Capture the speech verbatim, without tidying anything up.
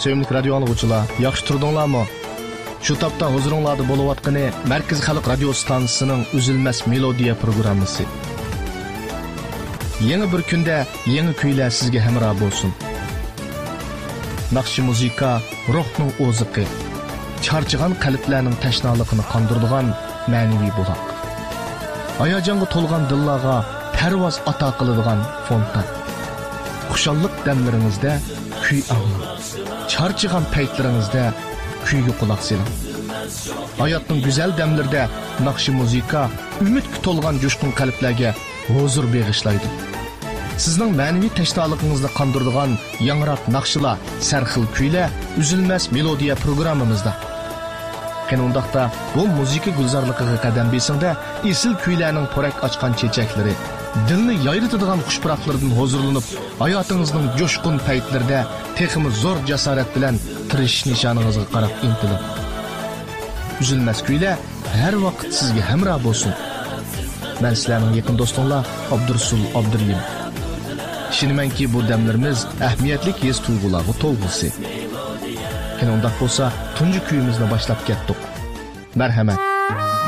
Sevimli radio anlıqçılar, yaxşı turdunlarmı? Şu tapda huzuringlarda bo'layotgani Markaz Xalq radio stansiyasining Uzilmas melodiya programmasi. Yangi bir kunda yangi kuylar sizga hamroh bo'lsin. Naqshi muzika ruhning o'ziqi, charchigan qalblarning tashnaligini qondiradigan ma'naviy buloq. Hayajonga to'lgan dillarga parvoz ato qiladigan fontan. Xushallik damlaringizda kuy anglang. Charchigan paytlaringizda kuyga quloq soling. Hayotning go'zal damlarida naqshi muzika umidga to'lgan jo'shqin qalblarga huzur bag'ishlaydi. Sizning ma'naviy tashnoligingizni qondiradigan yangroq naqshlar, sarxil kuylar Uzilmas melodiya programmamizda. Qanundaqda bu muzika gulzorligiga qadam besingda esil kuylarning porak ochgan chechaklari, dilni yayritadigan xushpuroqlardan huzurlanib, hayotingizning jo'shqin paytlarida texmi zo'r jasorat bilan tirish nishoningizga qarab intiling. Uzilmas kuylar har vaqt sizga hamroh bo'lsin. Men sizlarning yaqin do'stinglar Abdursul Abduriyim. Ishonmanki bu damlarimiz ahamiyatli his tuyg'ularga to'lg'isi. Qanday bo'lsa, tunji kuyimizni boshlab ketdik. Marhamat.